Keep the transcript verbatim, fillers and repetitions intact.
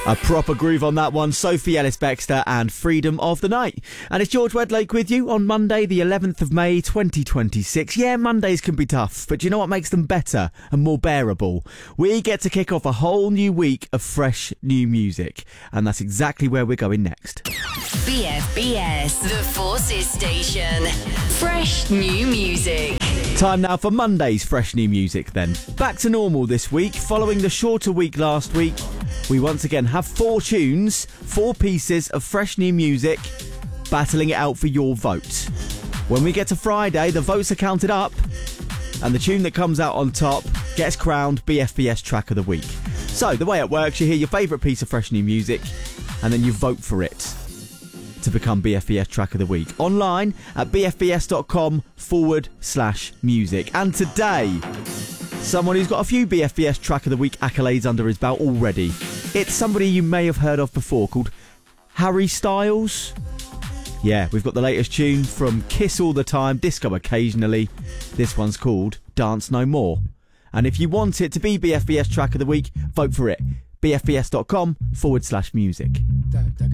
A proper groove on that one. Sophie Ellis-Bextor and Freedom of the Night. And it's George Wedlake with you on Monday, the eleventh of May, twenty twenty-six. Yeah, Mondays can be tough, but do you know what makes them better and more bearable? We get to kick off a whole new week of fresh new music. And that's exactly where we're going next. B F B S, the Forces Station. Fresh new music. Time now for Monday's fresh new music then. Back to normal this week. Following the shorter week last week, we once again have four tunes, four pieces of fresh new music, battling it out for your vote. When we get to Friday, the votes are counted up, and the tune that comes out on top gets crowned B F B S Track of the Week. So, the way it works, you hear your favourite piece of fresh new music, and then you vote for it to become B F B S Track of the Week. Online at bfbs.com forward slash music. And today, someone who's got a few B F B S Track of the Week accolades under his belt already. It's somebody you may have heard of before called Harry Styles. Yeah, we've got the latest tune from Kiss All the Time, Disco Occasionally. This one's called Dance No More. And if you want it to be B F B S Track of the Week, vote for it. bfbs.com forward slash music.